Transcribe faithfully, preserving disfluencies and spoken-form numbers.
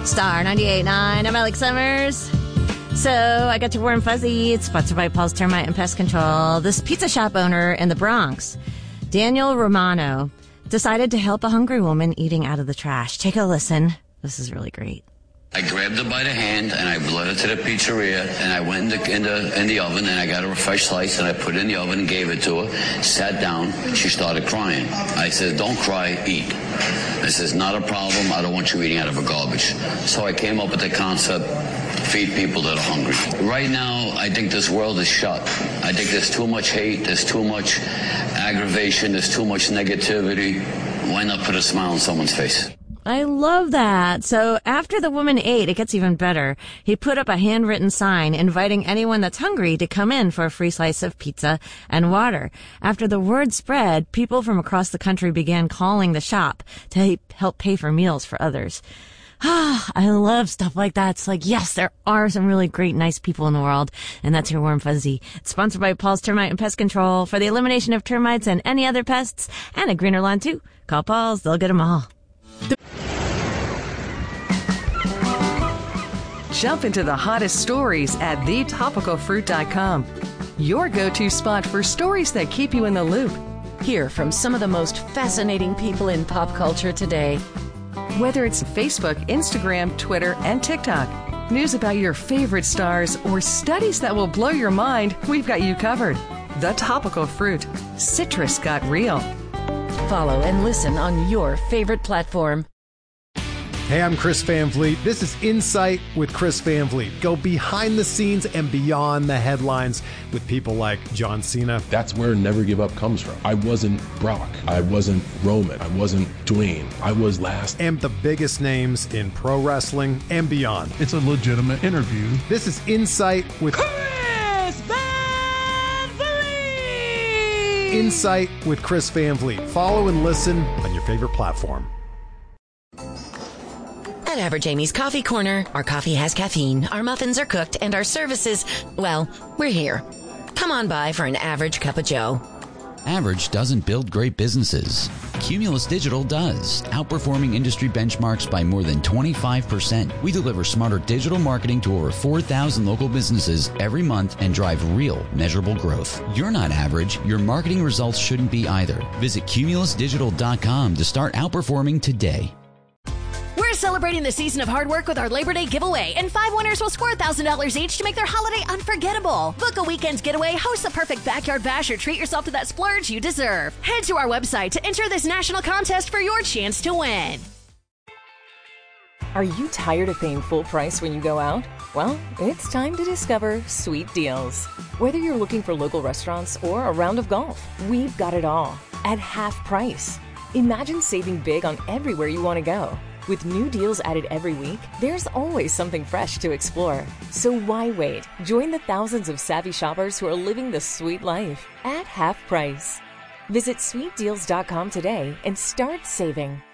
Star ninety-eight point nine. I'm Alex Summers. So I got your warm fuzzy. It's sponsored by Paul's Termite and Pest Control. This pizza shop owner in the Bronx, Daniel Romano, decided to help a hungry woman eating out of the trash. Take a listen. This is really great. I grabbed her by the hand and I led her to the pizzeria and I went in the, in the in the oven and I got her a fresh slice and I put it in the oven and gave it to her. Sat down. She started crying. I said, "Don't cry, eat." I says, "Not a problem. I don't want you eating out of a garbage." So I came up with the concept, feed people that are hungry. Right now, I think this world is shut. I think there's too much hate. There's too much aggravation. There's too much negativity. Why not put a smile on someone's face? I love that. So after the woman ate, it gets even better. He put up a handwritten sign inviting anyone that's hungry to come in for a free slice of pizza and water. After the word spread, people from across the country began calling the shop to help pay for meals for others. Ah, I love stuff like that. It's like, yes, there are some really great, nice people in the world, and that's your warm fuzzy. It's sponsored by Paul's Termite and Pest Control for the elimination of termites and any other pests, and a greener lawn too. Call Paul's, they'll get them all. Jump into the hottest stories at the topical fruit dot com. Your go-to spot for stories that keep you in the loop. Hear from some of the most fascinating people in pop culture today. Whether it's Facebook, Instagram, Twitter, and TikTok, news about your favorite stars, or studies that will blow your mind, we've got you covered. The Topical Fruit. Citrus got real. Follow and listen on your favorite platform. Hey, I'm Chris Van Vliet. This is Insight with Chris Van Vliet. Go behind the scenes and beyond the headlines with people like John Cena. That's where Never Give Up comes from. I wasn't Brock. I wasn't Roman. I wasn't Dwayne. I was last. And the biggest names in pro wrestling and beyond. It's a legitimate interview. This is Insight with Chris Van Vliet. Insight with Chris Van Vliet. Follow and listen on your favorite platform. At Average Amy's Coffee Corner, our coffee has caffeine, our muffins are cooked, and our services, well, we're here. Come on by for an average cup of joe. Average doesn't build great businesses. Cumulus Digital does, outperforming industry benchmarks by more than twenty-five percent. We deliver smarter digital marketing to over four thousand local businesses every month and drive real, measurable growth. You're not average. Your marketing results shouldn't be either. Visit cumulus digital dot com to start outperforming today. We're celebrating the season of hard work with our Labor Day giveaway, and five winners will score one thousand dollars each to make their holiday unforgettable. Book a weekend's getaway, host the perfect backyard bash, or treat yourself to that splurge you deserve. Head to our website to enter this national contest for your chance to win. Are you tired of paying full price when you go out? Well, it's time to discover Sweet Deals. Whether you're looking for local restaurants or a round of golf, we've got it all at half price. Imagine saving big on everywhere you want to go. With new deals added every week, there's always something fresh to explore. So why wait? Join the thousands of savvy shoppers who are living the sweet life at half price. Visit sweet deals dot com today and start saving.